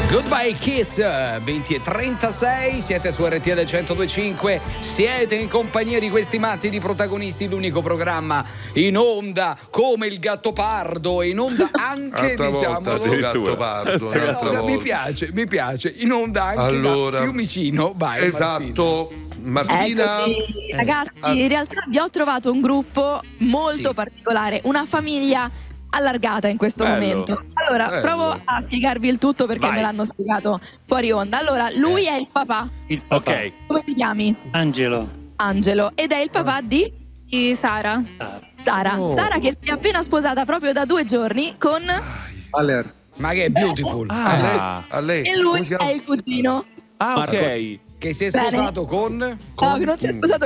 Goodbye Kiss, 20:36, siete su RTL 102.5, siete in compagnia di questi matti di protagonisti, l'unico programma in onda come il Gattopardo, in onda anche diciamo Gattopardo. mi piace, in onda anche da Fiumicino, vai. Esatto. Martina. Eccoci, ragazzi, in realtà vi ho trovato un gruppo molto particolare, una famiglia allargata in questo momento. Allora, provo a spiegarvi il tutto perché me l'hanno spiegato fuori onda. Allora, lui è il papà. Il papà. Ok. Come ti chiami? Angelo. Ed è il papà di Sara. Sara che si è appena sposata proprio da 2 giorni con Valer. Ma che è beautiful. A lei. e lui è il cugino. Ah, ok. Che si è sposato con No, che non si è sposato